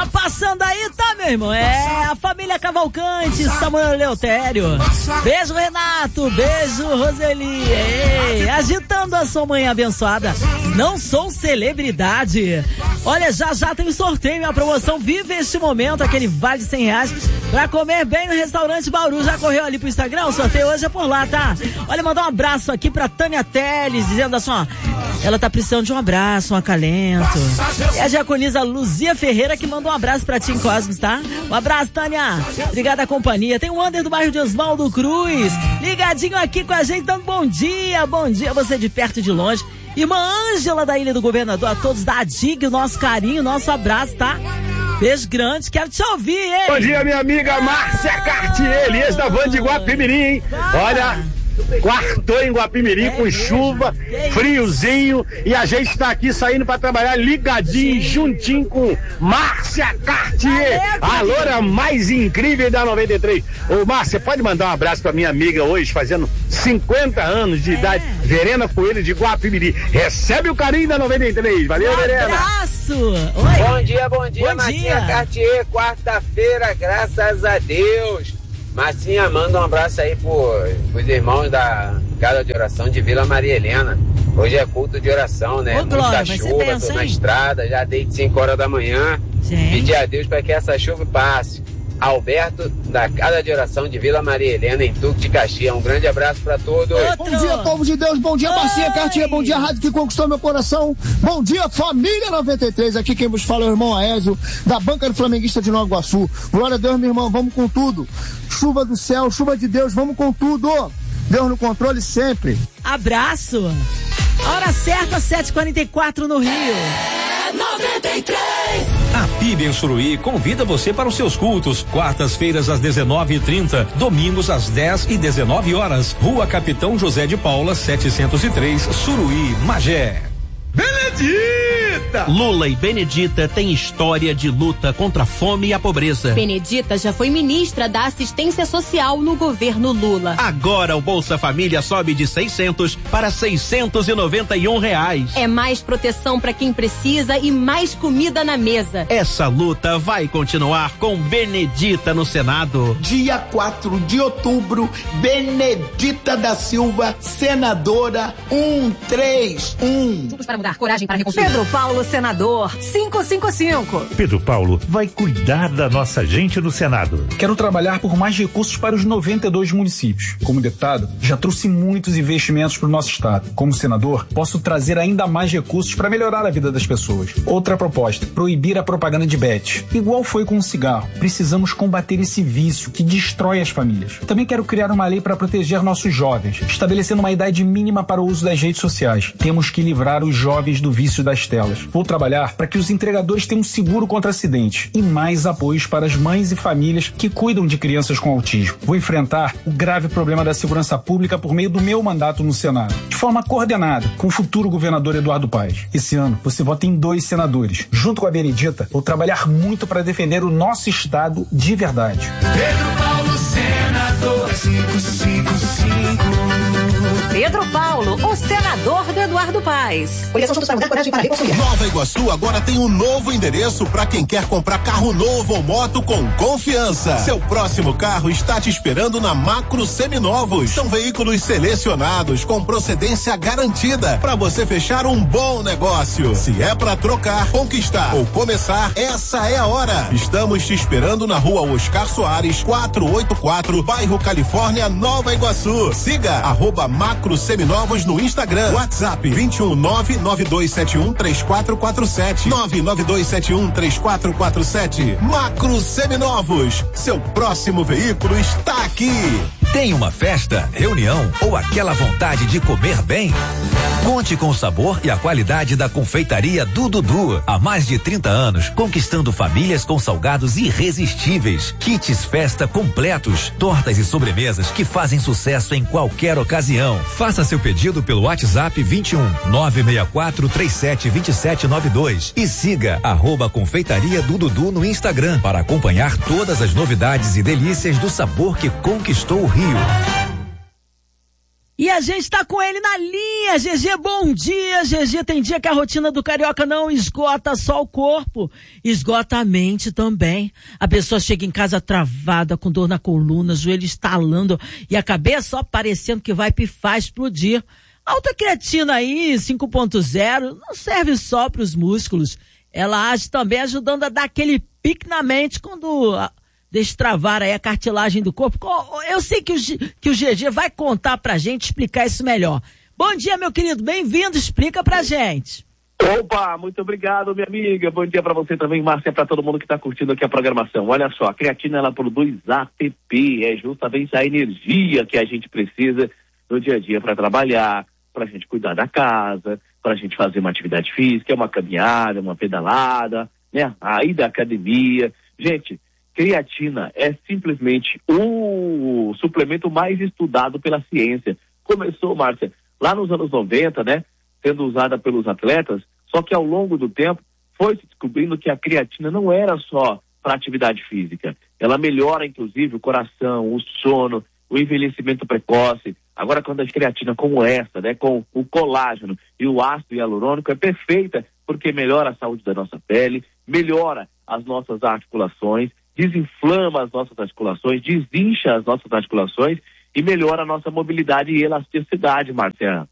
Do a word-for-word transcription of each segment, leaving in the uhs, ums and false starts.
Tá passando aí, tá, meu irmão? É a família Cavalcante, Samuel Eleutério. Beijo, Renato. Beijo, Roseli. Ei, agitando a sua manhã abençoada. Não sou celebridade. Olha, já já tem um sorteio, a promoção Vive Este Momento, aquele vale de cem reais pra comer bem no restaurante Bauru. Já correu ali pro Instagram? O sorteio hoje é por lá, tá? Olha, mandar um abraço aqui pra Tânia Teles, dizendo assim, ó, ela tá precisando de um abraço, um acalento. E a diaconisa Luzia Ferreira que manda um abraço pra ti em Cosmos, tá? Um abraço, Tânia. Obrigada a companhia. Tem o Ander do bairro de Osvaldo Cruz, ligadinho aqui com a gente, dando bom dia, bom dia, você de perto e de longe. Irmã Ângela da Ilha do Governador, a todos da A D I G, o nosso carinho, o nosso abraço, tá? Beijo grande, quero te ouvir, hein? Bom dia, minha amiga Márcia Cartier, Elias da Van de Guapimirim, hein? Olha, quartou em Guapimirim com chuva, friozinho, e a gente tá aqui saindo pra trabalhar ligadinho, juntinho com Márcia Cartier, a loura mais incrível da noventa e três. Ô Márcia, pode mandar um abraço pra minha amiga hoje, fazendo cinquenta anos de idade, Verena Coelho de Guapimirim. Recebe o carinho da noventa e três, valeu, Verena. Um abraço. Oi. Bom dia, bom dia, bom Marcinha dia. Cartier, quarta-feira, graças a Deus. Marcinha, manda um abraço aí pro, pros irmãos da Casa de Oração de Vila Maria Helena. Hoje é culto de oração, né? Ô, Glória, muita chuva, pensa, tô na hein? estrada, já desde cinco horas da manhã. Gente. Pedir a Deus para que essa chuva passe. Alberto, da Casa de Oração de Vila Maria Helena, em Duque de Caxias. Um grande abraço para todos. Outro. Bom dia, povo de Deus. Bom dia, Marcinha Cartier. Bom dia, rádio que conquistou meu coração. Bom dia, família noventa e três. Aqui quem vos fala é o irmão Aésio, da Banca do Flamenguista de Nova Iguaçu. Glória a Deus, meu irmão. Vamos com tudo. Chuva do céu, chuva de Deus. Vamos com tudo. Deus no controle sempre. Abraço. A hora certa, sete e quarenta e quatro no Rio. É noventa e três. A P I B em Suruí convida você para os seus cultos. Quartas-feiras às dezenove e trinta, domingos às dez e dezenove horas. Rua Capitão José de Paula, setecentos e três, Suruí, Magé. Benedita! Lula e Benedita têm história de luta contra a fome e a pobreza. Benedita já foi ministra da Assistência Social no governo Lula. Agora o Bolsa Família sobe de seiscentos para seiscentos e noventa e um reais. É mais proteção para quem precisa e mais comida na mesa. Essa luta vai continuar com Benedita no Senado. Dia quatro de outubro, Benedita da Silva, senadora um três um. Juntos para mudar, coragem para reconstruir. Pedro Paulo, senador, quinhentos e cinquenta e cinco. Pedro Paulo vai cuidar da nossa gente no Senado. Quero trabalhar por mais recursos para os noventa e dois municípios. Como deputado, já trouxe muitos investimentos para o nosso estado. Como senador, posso trazer ainda mais recursos para melhorar a vida das pessoas. Outra proposta, proibir a propaganda de bet. Igual foi com o cigarro. Precisamos combater esse vício que destrói as famílias. Também quero criar uma lei para proteger nossos jovens, estabelecendo uma idade mínima para o uso das redes sociais. Temos que livrar os jovens do vício das telas. Vou trabalhar para que os entregadores tenham seguro contra acidente e mais apoios para as mães e famílias que cuidam de crianças com autismo. Vou enfrentar o grave problema da segurança pública por meio do meu mandato no Senado, de forma coordenada com o futuro governador Eduardo Paes. Esse ano, você vota em dois senadores. Junto com a Benedita, vou trabalhar muito para defender o nosso estado de verdade. Pedro Paulo, senador quinhentos e cinquenta e cinco. Pedro Paulo, o senador do Eduardo Paes. Orientação juntos para mudar, coragem para reconstruir. Nova Iguaçu agora tem um novo endereço para quem quer comprar carro novo ou moto com confiança. Seu próximo carro está te esperando na Macro Seminovos. São veículos selecionados com procedência garantida para você fechar um bom negócio. Se é para trocar, conquistar ou começar, essa é a hora. Estamos te esperando na Rua Oscar Soares, quatrocentos e oitenta e quatro, bairro Califórnia, Nova Iguaçu. Siga arroba Macro Seminovos no Instagram. WhatsApp vinte e um nove nove dois sete um três quatro quatro sete nove nove dois sete um três quatro quatro sete. Macro Seminovos, seu próximo veículo está aqui. Tem uma festa, reunião ou aquela vontade de comer bem? Conte com o sabor e a qualidade da confeitaria do Dudu. Há mais de trinta anos, conquistando famílias com salgados irresistíveis. Kits festa completos, tortas e sobremesas que fazem sucesso em qualquer ocasião. Faça seu pedido pelo WhatsApp vinte e um nove seis quatro três sete dois sete nove dois e siga arroba confeitaria do Dudu no Instagram para acompanhar todas as novidades e delícias do sabor que conquistou o Rio. E a gente tá com ele na linha. G G, bom dia. G G, tem dia que a rotina do carioca não esgota só o corpo, esgota a mente também. A pessoa chega em casa travada, com dor na coluna, joelho estalando e a cabeça só parecendo que vai pifar, explodir. A alta creatina aí, cinco ponto zero, não serve só para os músculos. Ela age também ajudando a dar aquele pique na mente quando destravar aí a cartilagem do corpo. Eu sei que o, que o G G vai contar pra gente, explicar isso melhor. Bom dia, meu querido, bem-vindo, explica pra gente. Opa, muito obrigado, minha amiga. Bom dia pra você também, Márcia, pra todo mundo que tá curtindo aqui a programação. Olha só, a creatina, ela produz A T P, é justamente a energia que a gente precisa no dia a dia para trabalhar, pra gente cuidar da casa, pra gente fazer uma atividade física, uma caminhada, uma pedalada, né? A ida à academia. Gente, creatina é simplesmente o suplemento mais estudado pela ciência. Começou, Márcia, lá nos anos noventa, né? Sendo usada pelos atletas, só que ao longo do tempo foi se descobrindo que a creatina não era só para atividade física. Ela melhora, inclusive, o coração, o sono, o envelhecimento precoce. Agora, quando a creatina como essa, né? Com o colágeno e o ácido hialurônico, é perfeita, porque melhora a saúde da nossa pele, melhora as nossas articulações, desinflama as nossas articulações, desincha as nossas articulações e melhora a nossa mobilidade e elasticidade, Marcia.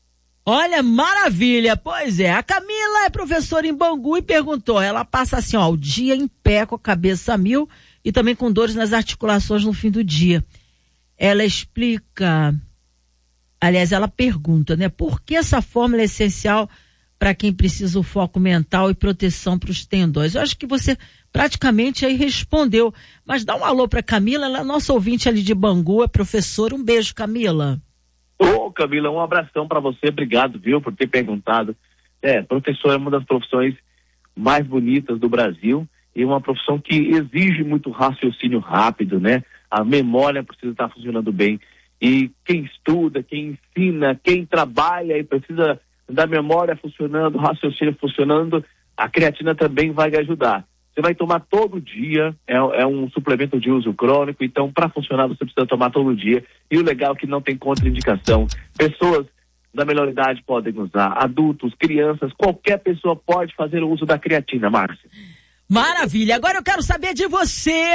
Olha, maravilha! Pois é, a Camila é professora em Bangu e perguntou, ela passa assim, ó, o dia em pé com a cabeça a mil e também com dores nas articulações no fim do dia. Ela explica, aliás, ela pergunta, né, por que essa fórmula é essencial para quem precisa o foco mental e proteção para os tendões? Eu acho que você praticamente aí respondeu, mas dá um alô para Camila, ela é nossa ouvinte ali de Bangu, é professora, um beijo, Camila. Ô, Camila, um abração para você, obrigado, viu, por ter perguntado. É, professor é uma das profissões mais bonitas do Brasil e uma profissão que exige muito raciocínio rápido, né? A memória precisa estar funcionando bem e quem estuda, quem ensina, quem trabalha e precisa da memória funcionando, raciocínio funcionando, a creatina também vai ajudar. Você vai tomar todo dia, é, é um suplemento de uso crônico, então para funcionar você precisa tomar todo dia. E o legal é que não tem contraindicação. Pessoas da melhor idade podem usar, adultos, crianças, qualquer pessoa pode fazer o uso da creatina, Márcia. Maravilha, agora eu quero saber de você.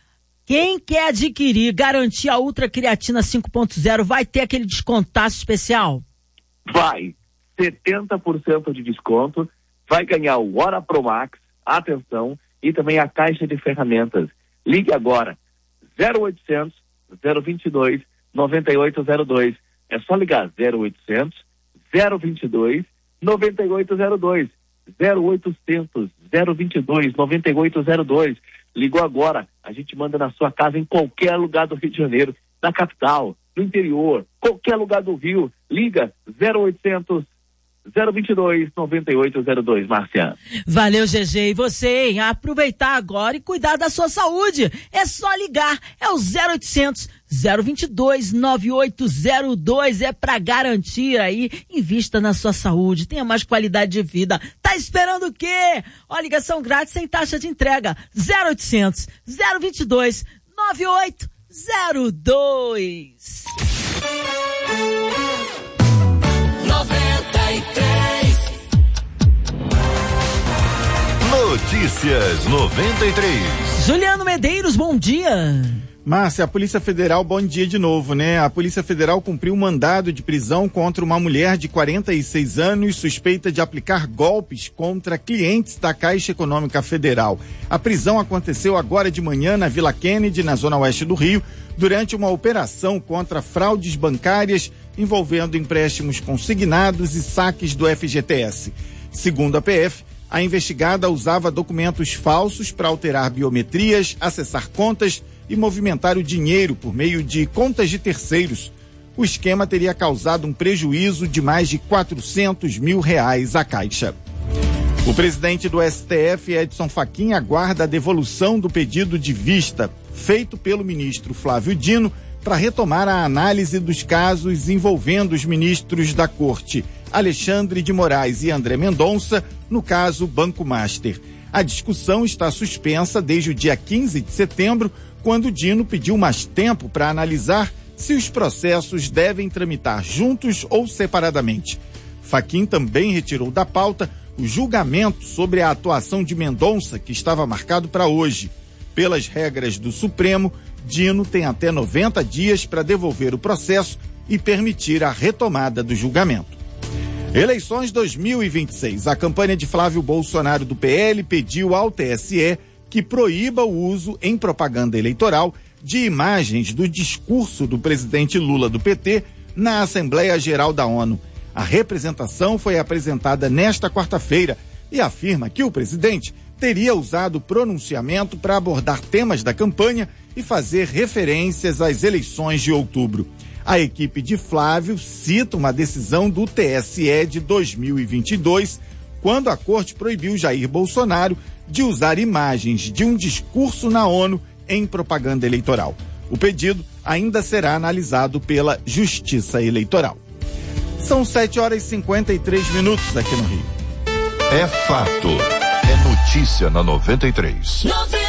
Quem quer adquirir, garantir a Ultra Creatina cinco ponto zero, vai ter aquele descontaço especial? Vai, setenta por cento de desconto, vai ganhar o Hora Pro Max, atenção, e também a caixa de ferramentas. Ligue agora, zero oitocentos, zero vinte e dois, noventa e oito zero dois. É só ligar zero oitocentos, zero vinte e dois, noventa e oito zero dois. zero oitocentos, zero vinte e dois, noventa e oito zero dois. Ligou agora, a gente manda na sua casa em qualquer lugar do Rio de Janeiro, na capital, no interior, qualquer lugar do Rio. Liga zero oitocentos, zero vinte e dois, noventa e oito zero dois, Márcia. Valeu, G G. E você, hein? Aproveitar agora e cuidar da sua saúde. É só ligar. É o zero oitocentos, zero vinte e dois, noventa e oito zero dois. É pra garantir aí. Invista na sua saúde. Tenha mais qualidade de vida. Tá esperando o quê? Ó, ligação grátis sem taxa de entrega. zero oitocentos, zero vinte e dois, noventa e oito zero dois. noventa e três. Notícias noventa e três. Juliano Medeiros, bom dia. Márcia, a Polícia Federal, bom dia de novo, né? A Polícia Federal cumpriu um mandado de prisão contra uma mulher de quarenta e seis anos suspeita de aplicar golpes contra clientes da Caixa Econômica Federal. A prisão aconteceu agora de manhã na Vila Kennedy, na zona oeste do Rio, durante uma operação contra fraudes bancárias envolvendo empréstimos consignados e saques do F G T S. Segundo a P F, a investigada usava documentos falsos para alterar biometrias, acessar contas e movimentar o dinheiro por meio de contas de terceiros. O esquema teria causado um prejuízo de mais de quatrocentos mil reais à Caixa. O presidente do S T F, Edson Fachin, aguarda a devolução do pedido de vista feito pelo ministro Flávio Dino para retomar a análise dos casos envolvendo os ministros da Corte, Alexandre de Moraes e André Mendonça, no caso Banco Master. A discussão está suspensa desde o dia quinze de setembro, quando Dino pediu mais tempo para analisar se os processos devem tramitar juntos ou separadamente. Fachin também retirou da pauta o julgamento sobre a atuação de Mendonça, que estava marcado para hoje. Pelas regras do Supremo, Dino tem até noventa dias para devolver o processo e permitir a retomada do julgamento. Eleições dois mil e vinte e seis. A campanha de Flávio Bolsonaro do P L pediu ao T S E que proíba o uso em propaganda eleitoral de imagens do discurso do presidente Lula do P T na Assembleia Geral da ONU. A representação foi apresentada nesta quarta-feira e afirma que o presidente teria usado o pronunciamento para abordar temas da campanha e fazer referências às eleições de outubro. A equipe de Flávio cita uma decisão do T S E de dois mil e vinte e dois, quando a corte proibiu Jair Bolsonaro de usar imagens de um discurso na ONU em propaganda eleitoral. O pedido ainda será analisado pela Justiça Eleitoral. São sete horas e cinquenta e três minutos aqui no Rio. É fato. É notícia na noventa e três.